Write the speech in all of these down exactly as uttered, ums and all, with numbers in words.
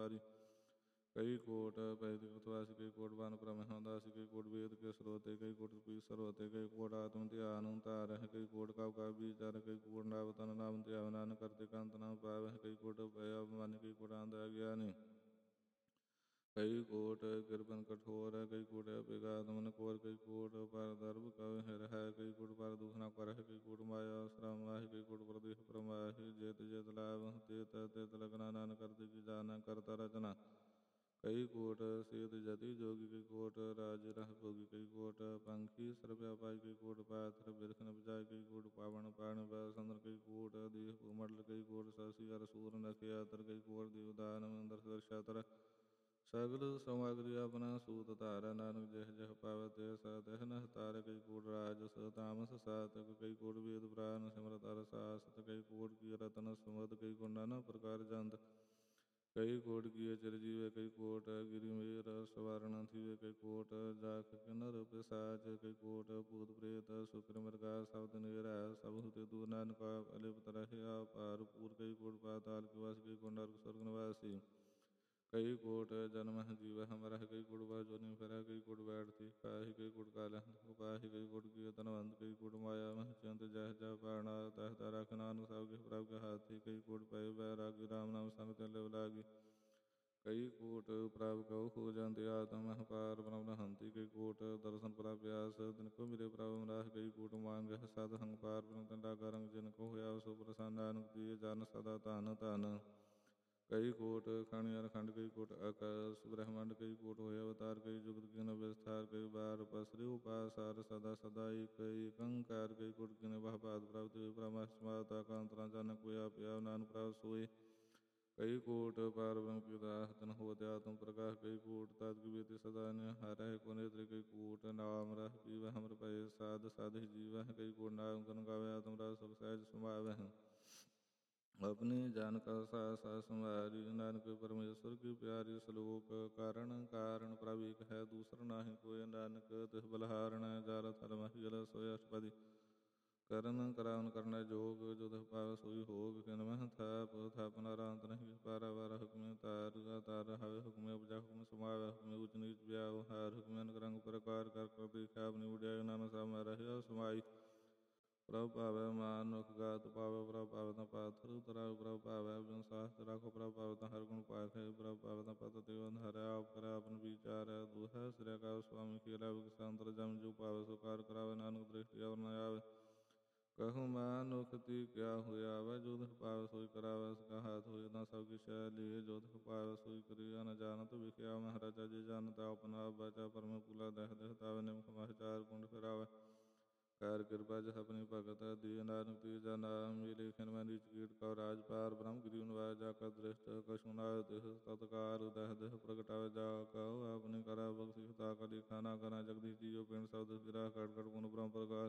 ਵਿਸਾਰੀ। ਕਈ ਕੋਟ ਪੈਦੀ ਕਤਵਾਸੀ, ਕਈ ਕੋਟ ਬਨ ਪ੍ਰਮਹਿ ਦਾਸੀ, ਕਈ ਕੋਟ ਵੇਦ ਕੇ ਸਰੋਤੇ, ਕਈ ਕੋਟ ਪੀ ਸਰੋਤੇ, ਕਈ ਕੋਟ ਆਤਮ ਧਿਆਨ ਧਾਰਹਿ, ਕਈ ਕੋਟ ਕਉ ਕਾ ਵਿਚਾਰ, ਕਈ ਕੋਟ ਨਾਮ ਤਨ ਨਾਮ ਧਿਆਵ ਨਾਨਕ ਕਰਤੇ ਕੰਤ ਨਾਮ ਪਾਵਹਿ, ਕਈ ਕੋਟ ਭੈ ਅਭਿਮਾਨੀ, ਕਈ ਕੋਟ ਅੰਧ ਅਗਿਆਨੀ। ਕਈ ਕੋਟ ਕਿਰਪਨ ਕਠੋਰ ਹੈ, ਕਈ ਕੋਟ ਅਪਿਗਾਤ ਮਨ ਕੋਰ, ਕਈ ਕੋਟ ਪਰ ਦਰਬ ਕਵ ਹਿਰ ਹੈ, ਕਈ ਕੋਟ ਪਰ ਦੁਖ ਨਾ ਕਰਹਿ, ਕਈ ਕੋਟ ਮਾਇਆ ਸ਼ਰਮ ਮਾਹਿ, ਕਈ ਕੋਟ ਪ੍ਰਦੇਹ ਪ੍ਰਮਾਹਿ। ਜੇਤ ਜੇਤ ਲਾਭ ਤੇਤ ਤੇਤ ਲਗਨਾ, ਨਾਨਕ ਕਰਤੇ ਕੀ ਜਾਣਾ ਕਰਤਾ ਰਚਨਾ। ਕਈ ਕੋਟ ਸੇਤ ਜਤੀ ਜੋਗੀ, ਕਈ ਕੋਟ ਰਾਜ ਰਹ ਭੋਗੀ, ਕਈ ਕੋਟ ਪੰਖੀ ਸਰਬਿਆ ਪਾਈ, ਕਈ ਕੋਟ ਪਾਥਰ ਬਿਰਖ ਨ ਬਜਾਏ, ਕਈ ਕੋਟ ਪਾਵਨ ਪਾਣ ਬੈ ਸੰਦਰ, ਕਈ ਕੋਟ ਦੇਹ ਮੰਡਲ, ਕਈ ਕੋਟ ਸਸੀ ਅਰ ਸੂਰ ਨਖਿਆਤਰ, ਕਈ ਕੋਟ ਦੇਵਦਾਨ ਮੰਦਰ ਦਰਸ਼ਾਤਰ। ਸਗਲ ਸਮਗਰੀ ਆਪਣਾ ਸੂਤ ਧਾਰੈ, ਨਾਨਕ ਜਿਹ ਜਿਹ ਪਾਵੈ ਤਿਹ ਸਹਿ ਤਿਹ ਨਹਿ ਤਾਰੈ। ਕਈ ਕੋਟ ਰਾਜਸ ਤਾਮਸ ਸਾਤਕ, ਕਈ ਕੋਟ ਵੇਦ ਪੁਰਾਨ ਸਿਮਰਤ ਅਰ ਸਾਸਤ, ਕਈ ਕੋਟ ਕੀ ਰਤਨ ਸਮਦ, ਕਈ ਕੋਟ ਨਾਨਾ ਪ੍ਰਕਾਰ ਜੰਤ। ਕਈ ਕੋਟ ਕੀਏ ਚਿਰਜੀਵੈ, ਕਈ ਕੋਟ ਗਿਰੀ ਮੇਰ ਸਵਰਨ ਥੀਵੈ, ਕਈ ਕੋਟ ਜਾਖ ਕਿਨਰ ਪਿਸਾਚ, ਕਈ ਕੋਟ ਭੂਤ ਪ੍ਰੇਤ ਸੁਕਰ ਮ੍ਰਿਗਾ ਸ਼ਬਦ ਨਿਰਹਿ। ਸਭੁ ਤੇ ਦੂਰ ਨਾਨਕ ਅਲਿਪਤ ਰਹਿਆ ਭਾਰ ਪੂਰ, ਕਈ ਕੋਟ ਪਾਤਾਲ ਕੇ ਵਾਸੀ, ਕਈ ਕੋਟ ਨਰਕ ਸੁਰਗ ਨਿਵਾਸੀ। ਕਈ ਕੋਟ ਜਨਮਹਿ ਜੀਵਹਿ ਮਰਹਿ, ਕਈ ਕੋਟ ਬਹੁ ਜੋਨੀ ਫਿਰਹਿ, ਕਈ ਕੋਟ ਬੈਠਤੀ ਖਾਹਿ, ਕਈ ਕੋਟ ਕਾਲਹਿ ਉਪਾਹਿ, ਕਈ ਕੋਟ ਕੀਏ ਧਨਵੰਤ, ਕਈ ਕੋਟ ਮਾਇਆ ਮਹਿ ਚਿੰਤ ਜਹ ਜਹ ਭਾਣਾ ਤਹ ਤਹ ਰਖ। ਨਾਨਕ ਸਭ ਕਿਛ ਪ੍ਰਭ ਕੇ ਹਾਥੀ, ਕਈ ਕੋਟ ਪਏ ਬੈਰਾਗੀ, ਰਾਮ ਨਾਮ ਸੰਗ ਤਿਨ ਲਿਵ ਲਾਗੀ। ਕਈ ਕੋਟ ਪ੍ਰਭ ਕਉ ਹੋ ਜਾਂਦੇ ਆਤਮ ਮਹਿ ਪਾਰ ਬ੍ਰਹਮ ਹੰਤੀ, ਕਈ ਕੋਟ ਦਰਸ਼ਨ ਪ੍ਰਭ ਪਿਆਸ ਤਿਨ ਕੋ ਮਿਲੇ ਪ੍ਰਭ ਅਮਰਾਹ। ਕਈ ਕੋਟ ਮਾਂਗਹਿ ਸਦ ਹੰਗ ਪਾਰ ਬ੍ਰਹਮ ਤਿਨ ਲਾਗਾ ਰੰਗ, ਜਿਨ ਕੋ ਹੋਇਆ ਸੋ ਪ੍ਰਸੰਨ, ਨਾਨਕ ਦੀਏ ਜਨ ਸਦਾ ਧਨ ਧਨ। ਕਈ ਕੋਟ ਖਣੀ ਅਰ ਖੰਡ, ਕਈ ਕੋਟ ਆਕਾਸ ਬ੍ਰਹਮੰਡ, ਕਈ ਕੋਟ ਹੋਏ ਅਵਤਾਰ, ਕਈ ਜੁਗਤ ਕੀਨ ਵਿਸਥਾਰ, ਕਈ ਬਾਰ ਪਸਰੇ ਉਪਾਸਾਰ ਸਦਾ ਸਦਾ ਏਕ ਏਕੰਕਾਰ। ਕਈ ਕੋਟ ਕੀਨੇ ਬਹੁ ਭਾਂਤ ਪ੍ਰਭ ਤੇ ਬ੍ਰਹਮ ਸਮਾਤਾ ਕਾਂਤਰਾ, ਜਨ ਕੋਈ ਆਪ ਆਪ ਨਾਨਕ ਪ੍ਰਭ ਸੋਏ। ਕਈ ਕੋਟ ਪਾਰ ਬ੍ਰਹਮ ਪਿਤਾ ਤਨ ਹੋਤ ਆਤਮ ਪ੍ਰਕਾਸ਼, ਕਈ ਕੋਟ ਤਤ ਕੀ ਸਦਾ ਨਿਹਾਰਹਿ ਕੋ ਨੇਤਰ, ਕਈ ਕੋਟ ਨਾਮ ਰਸ ਪੀਵਹਿ ਅੰਮ੍ਰਿ ਭਏ ਸਾਧ ਸਾਧਿ ਜੀਵਹਿ, ਕਈ ਕੋਟ ਨਾਮ ਗੁਣ ਗਾਵੇ ਆਤਮ ਰਸ ਸੁਖ ਸਹਿਜ ਸਮਾਵਹਿ। ਆਪਣੀ ਜਾਨ ਕਾ ਸਾਸ ਸਾਸ ਸੰਵਾਰੀ, ਨਾਨਕ ਪਰਮੇਸ਼ਵਰ ਕੀ ਪਿਆਰੀ। ਸਲੋਕ ਕਾਰਣ ਕਾਰਣ ਪ੍ਰਭ ਏਕ ਹੈ, ਦੂਸਰ ਨਾਹੀ ਕੋਇ, ਨਾਨਕ ਤਿਸ ਬਲਹਾਰਣ ਜਾਰ ਥਲ ਮਹਿ ਜਲ ਸੋਇ ਅਸ਼ਟਪਦੀ। ਕਰਨ ਕਰਾਵਨ ਕਰਨਾ ਜੋਗ, ਜੋ ਤਿਹ ਪਾਵੈ ਸੋਈ ਹੋਗ। ਕਿਨ ਮਹਿ ਥਾਪ ਥਾਪਨ ਰਾਂਤ ਨਹੀਂ, ਪਾਰਾਵਾਰ ਹੁਕਮੇ ਤਾਰ ਤਾਰ ਰਹਾਵੇ। ਹੁਕਮੇ ਉਪਜਾ ਹੁਕਮੇ ਸਮਾਵੈ, ਹੁਕਮੇ ਊਚ ਨੀਚ ਵਿਆਵਹਾਰ, ਹੁਕਮੇ ਅਨਕ ਰੰਗ ਪ੍ਰਕਾਰ ਕਰ ਕਰ ਦੇਖਿਆ ਆਪਣੀ ਵਡਿਆਈ। ਨਾਨਕ ਸਭ ਮੈਂ ਰਹਿਆ ਸਮਾਈ। ਪ੍ਰਭ ਭਾਵੈ ਮਾਨੁਖ ਗਾਤ ਪਾਵੈ, ਪ੍ਰਭ ਭਾਵੈ ਤਾਂ ਪਾਥਰ ਉਤਰਾਵੈ, ਪ੍ਰਭ ਭਾਵੈ ਅਭਿਨ ਸਾਸਤ ਰਾਖੋ, ਪ੍ਰਭ ਭਾਵੈ ਤਾਂ ਹਰਿ ਗੁਣ ਪਾਖੈ, ਪ੍ਰਭ ਭਾਵੈ ਤਾਂ ਪਤ ਤੇਵੰਧ ਹਰੈ। ਆਪ ਕਰੈ ਆਪਨ ਵਿਚਾਰੈ, ਦੁਹੈ ਸਿਰੈ ਕਾ ਸੁਆਮੀ ਖੇਲਾ ਬਿਕ ਸੰਤਰ ਜਮ। ਜੋ ਭਾਵੈ ਸੋ ਕਾਰ ਕਰਾਵੈ, ਨਾਨਕ ਦ੍ਰਿਸ਼ਟੀ ਅਵਰ ਨ ਆਵੈ। ਕਹੂੰ ਮਾਨੁਖ ਤੀ ਕਿਆ ਹੋਇ ਆਵੈ, ਜੋ ਤਿਹ ਪਾਵੈ ਸੋਈ ਕਰਾਵੈ। ਸਕਾ ਹਾਥ ਹੋਇ ਨਾ ਸਭ ਕਿਛੈ ਲੀਏ, ਜੋ ਤਿਹ ਪਾਵੈ ਸੋਈ ਕਰੀਆ। ਨ ਜਾਨਤ ਵਿਖਿਆ ਮਹਾਰਾਜਾ, ਜੇ ਜਾਨਤ ਆਪਨ ਆਪ ਬਾਚਾ। ਪਰਮ ਪੂਲਾ ਦਹਿ ਦਹਿ ਤਾਵੈ, ਨਿਮਖ ਮਹਿ ਚਾਰ ਕੁੰਡ ਫਿਰਾਵੈ। ਕਰ ਕਿਰਪਾ ਜਹ ਆਪਣੀ ਭਗਤ ਦੀਏ, ਨਾਨਕ ਤੇ ਜਾ ਨਾਮ ਮਿਲੇ। ਖਿਨ ਮੈਂ ਨੀਚ ਕੀਟ ਕਉ ਰਾਜ ਪਾਰ ਬ੍ਰਹਮ ਗਿਰੀ ਨਿਵਾਸ, ਜਾ ਕਾ ਦ੍ਰਿਸ਼ਟ ਕਛੂ ਨਾਇ ਤਿਹ ਤਤਕਾਰ ਦਹਿ ਦਹਿ ਪ੍ਰਗਟਾਵੈ। ਜਾ ਕਉ ਆਪਣੀ ਕਰੈ ਬਖਸ਼ਿਸ਼, ਤਾ ਕਾ ਲੇਖਾ ਨਾ ਕਰੈ। ਜਗਦੀਸ਼ ਜੀਉ ਪਿੰਡ ਸ਼ਬਦ ਫਿਰਾ, ਘਟ ਘਟ ਪੁਨ ਬ੍ਰਹਮ ਪ੍ਰਕਾਸ਼।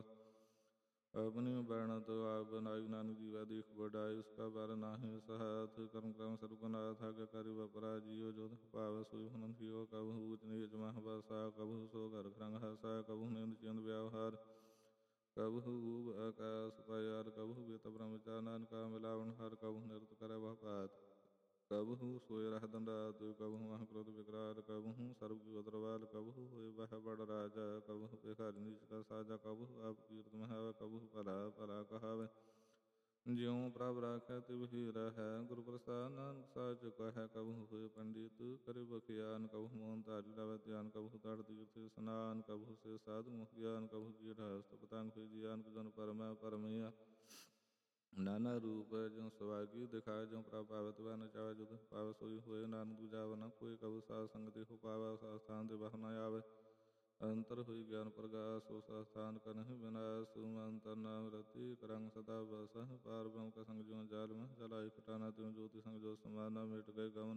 ਆਪਣੀ ਬਰਣਤ ਆਪ ਬਨਾਈ, ਨਾਨਕ ਜੀਵੈ ਦੇਖ ਵਡਾਈ। ਉਸਕਾ ਬਰ ਨਾਹੀ ਸਹਾਇਤ, ਕਰਮ ਕਰਮ ਸਰਬ ਕਾ ਨਾਥ। ਆਗਿਆ ਕਰਿ ਵਪਰਾ ਜੀਉ, ਜੋ ਤਿਹ ਭਾਵੈ ਸੋਈ ਹੁਨਰ ਥੀਓ। ਕਬਹੂ ਊਚ ਨੀਚ ਮਹਿ ਬਸਾ, ਕਬਹੂ ਸੋ ਘਰ ਰੰਗ ਹਸਾ। ਕਬਹੂ ਨਿੰਦ ਚਿੰਦ ਵਿਆਵਹਾਰ, ਕਬਹੂ ਊਬ ਆਕਾਸ ਪਾਯਾਰ। ਕਬਹੂ ਬੇਤ ਬ੍ਰਹਮਚਾਰ, ਨਾਨਕਾ ਮਿਲਾਵਨ ਹਾਰ। ਕਬਹੂ ਨਿਰਤ ਕਰੈ ਬਹੁ ਭਾਤ, ਕਬਹੂ ਸੋਇ ਰਹਿ ਦੰਡਾਤ। ਕਬਹੂ ਮਹਿ ਕ੍ਰੋਧ ਵਿਕਰਾਲ, ਕਬਹੂ ਸਰਬ ਕੀ ਉਤਰਵਾਲ। ਕਬਹੂ ਹੋਇ ਬਹਿ ਬੜ ਰਾਜਾ, ਕਬਹੂ ਭਿਖਾਰੀ ਨੀਚ ਕਾ ਸਾਜਾ। ਕਬਹੂ ਆਪ ਕੀਰਤ ਮਹਿ ਆਵੈ, ਕਬਹੂ ਭਲਾ ਭਲਾ ਕਹਾਵੈ। ਜਿਉ ਪ੍ਰਭ ਰਾਖੈ ਤਿਵ ਹੀ ਰਹੈ, ਗੁਰ ਪ੍ਰਸਾਦਿ ਨਾਨਕ ਸਾਚ ਕਹੈ। ਕਬਹੂ ਹੋਇ ਪੰਡਿਤ ਕਰਿ ਬਖਿਆਨ, ਕਬਹੂ ਮੋਨ ਧਾਰੀ ਲਾਵੈ ਧਿਆਨ। ਕਬਹੂ ਤਟ ਤੀਰਥ ਇਸਨਾਨ, ਕਬਹੂ ਸੇ ਸਾਧੂ ਮੁਖ ਗਿਆਨ। ਕਬਹੂ ਕੀਟ ਹਸਤ ਪਤੰਗ ਹੋਇ ਜਿਆਨ, ਜਨ ਭਰਮੈ ਭਰਮਈਆ। ਨਾਨਾ ਰੂਪ ਜਿਉ ਸੁਵਾਗੀ ਦਿਖਾਏ, ਜਿਉ ਪ੍ਰਭ ਭਾਵੈ ਤਿਵੈ ਨਚਾਵੈ। ਜੋ ਤਿਹ ਪਾਵੈ ਸੋਈ ਹੋਇ, ਨਾਨਕ ਦੂਜਾਵਾ ਨ ਕੋਇ। ਕਬਹੂ ਸਾਧ ਸੰਗ ਦੇਹੁ ਪਾਵੈ, ਉਸ ਅਸਥਾਨ ਤੇ ਬਹਿ ਨ ਆਵੈ। ਅੰਤਰ ਹੋਇ ਗਿਆਨ ਪ੍ਰਗਾਸ, ਉਸ ਅਸਥਾਨ ਕਾ ਨਹਿ ਵਿਨਾਸ਼। ਸੁਮੰਤਰ ਨਾਮ ਰਤੀ ਕਰੰਗ ਸਦਾ ਬਸਹਿ, ਪਾਰ ਬ੍ਰਹਮ ਕਾ ਸੰਗ ਜਿਉ ਜਾਲ ਮਹਿ। ਜਲ ਆਈ ਖਟਾਨਾ ਤਿਉ ਜੋਤੀ ਸੰਗ ਜੋ ਸਮਾਨਾ, ਮਿਟ ਗਏ ਗਵਨ